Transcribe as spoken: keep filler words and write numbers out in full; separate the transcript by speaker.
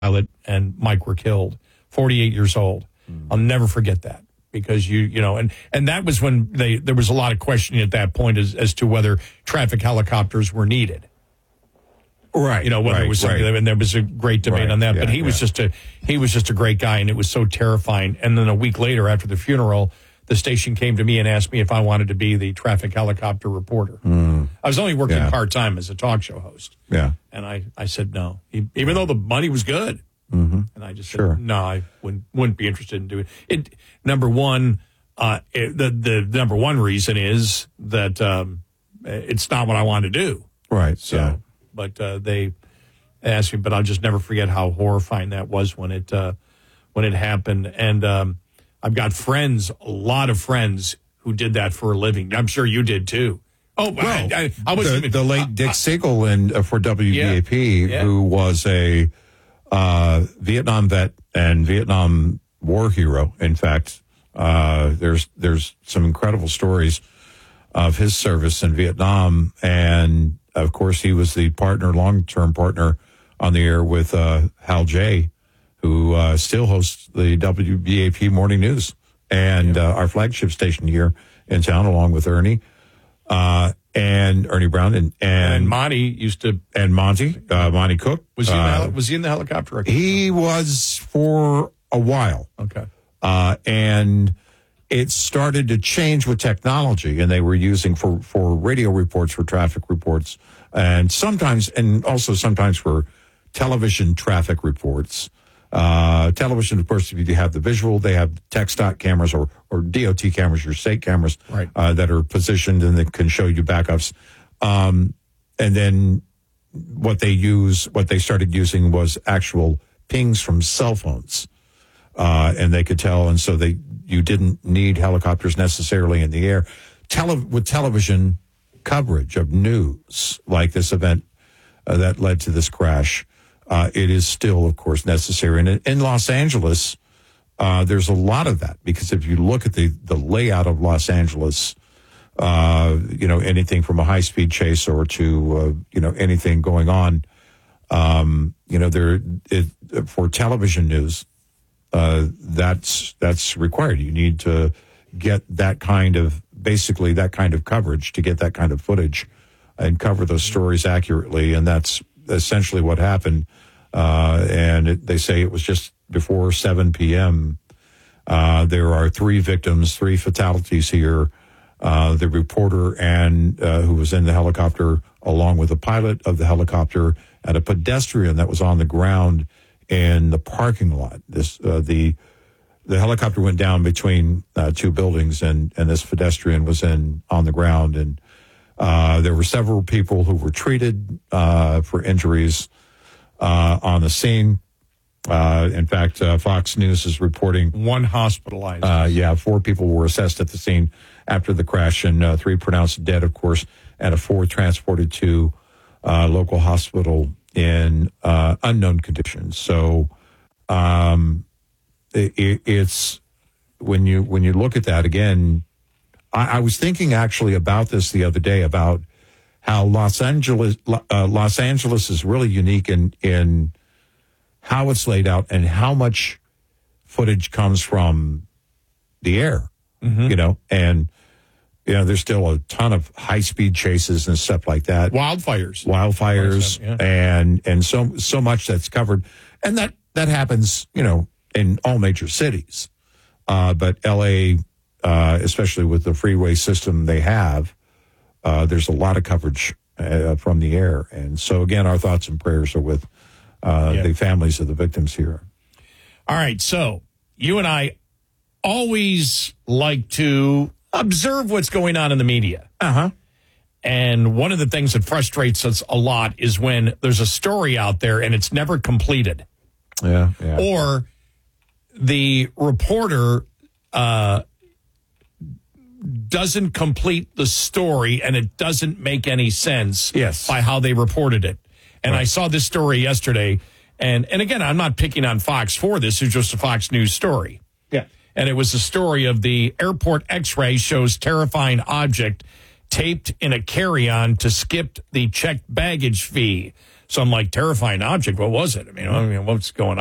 Speaker 1: pilot and Mike were killed, forty-eight years old. Mm. I'll never forget that because you, you know, and, and that was when they, there was a lot of questioning at that point as, as to whether traffic helicopters were needed.
Speaker 2: Right.
Speaker 1: You know, whether
Speaker 2: right,
Speaker 1: it was something,
Speaker 2: right.
Speaker 1: and there was a great debate
Speaker 2: right,
Speaker 1: on that,
Speaker 2: yeah,
Speaker 1: but he was
Speaker 2: yeah.
Speaker 1: just a, he was just a great guy, and it was so terrifying. And then a week later after the funeral, the station came to me and asked me if I wanted to be the traffic helicopter reporter.
Speaker 2: Mm.
Speaker 1: I was only working
Speaker 2: yeah.
Speaker 1: part-time as a talk show host.
Speaker 2: Yeah.
Speaker 1: And I, I said no, even though the money was good.
Speaker 2: Mm-hmm.
Speaker 1: And I just
Speaker 2: sure.
Speaker 1: said, no, I wouldn't, wouldn't be interested in doing it. it number one, uh, it, the, the number one reason is that um, it's not what I want to do.
Speaker 2: Right.
Speaker 1: So,
Speaker 2: yeah.
Speaker 1: but uh, they asked me, but I'll just never forget how horrifying that was when it, uh, when it happened. And um, I've got friends, a lot of friends who did that for a living. I'm sure you did too. Oh, well, I, I, I was
Speaker 2: the,
Speaker 1: even,
Speaker 2: the late
Speaker 1: uh,
Speaker 2: Dick
Speaker 1: uh,
Speaker 2: Siegel in, uh, for W B A P,
Speaker 1: yeah, yeah.
Speaker 2: who was a uh, Vietnam vet and Vietnam war hero. In fact, uh, there's there's some incredible stories of his service in Vietnam, and of course, he was the partner, long-term partner on the air with uh, Hal Jay, who uh, still hosts the W B A P Morning News and yeah. uh, our flagship station here in town, along with Ernie. Uh, and Ernie Brown and, and
Speaker 1: and Monty used to
Speaker 2: and Monty uh, Monty Cook
Speaker 1: was he in the,
Speaker 2: uh,
Speaker 1: was he in the helicopter?
Speaker 2: He was for a while.
Speaker 1: Okay,
Speaker 2: uh, and it started to change with technology, and they were using for for radio reports, for traffic reports, and sometimes and also sometimes for television traffic reports. Uh, television, of course, if you have the visual, they have text dot cameras or, or D O T cameras, your state cameras,
Speaker 1: right.
Speaker 2: uh, that are positioned and that can show you backups. Um, and then what they use, what they started using was actual pings from cell phones. Uh, and they could tell. And so they, you didn't need helicopters necessarily in the air. Tele, with television coverage of news like this event uh, that led to this crash, Uh, it is still, of course, necessary. And in, in Los Angeles, uh, there's a lot of that because if you look at the, the layout of Los Angeles, uh, you know, anything from a high-speed chase or to, uh, you know, anything going on, um, you know, there it, for television news, uh, that's that's required. You need to get that kind of, basically that kind of coverage to get that kind of footage and cover those stories accurately. And that's essentially what happened. Uh, and it, they say it was just before seven p.m. Uh, there are three victims, three fatalities here. Uh, the reporter and uh, who was in the helicopter, along with the pilot of the helicopter, and a pedestrian that was on the ground in the parking lot. This uh, the the helicopter went down between uh, two buildings, and and this pedestrian was in on the ground, and uh, there were several people who were treated uh, for injuries uh, on the scene. Uh, in fact, uh, Fox News is reporting
Speaker 1: one hospitalized.
Speaker 2: Uh, yeah, four people were assessed at the scene after the crash, and uh, three pronounced dead, of course, and a fourth transported to uh, local hospital in uh, unknown conditions. So, um, it, it's when you when you look at that again. I, I was thinking actually about this the other day about how Los Angeles uh, Los Angeles is really unique in in. how it's laid out and how much footage comes from the air, mm-hmm. you know, and, you know, there's still a ton of high speed chases and stuff like that.
Speaker 1: Wildfires.
Speaker 2: Wildfires
Speaker 1: yeah.
Speaker 2: and, and so, so much that's covered. And that, that happens, you know, in all major cities. Uh, but L A, uh, especially with the freeway system they have, uh, there's a lot of coverage uh, from the air. And so again, our thoughts and prayers are with Uh, yeah. the families of the victims here.
Speaker 1: All right. So you and I always like to observe what's going on in the media.
Speaker 2: Uh-huh.
Speaker 1: And one of the things that frustrates us a lot is when there's a story out there and it's never completed.
Speaker 2: Yeah. yeah.
Speaker 1: Or the reporter uh, doesn't complete the story and it doesn't make any sense
Speaker 2: yes.
Speaker 1: by how they reported it. And
Speaker 2: right.
Speaker 1: I saw this story yesterday, and, and again, I'm not picking on Fox for this. It's just a Fox News story.
Speaker 2: Yeah.
Speaker 1: And it was the story of the airport x-ray shows terrifying object taped in a carry-on to skip the checked baggage fee. Some like terrifying object. What was it? I mean, I mean, what's going on?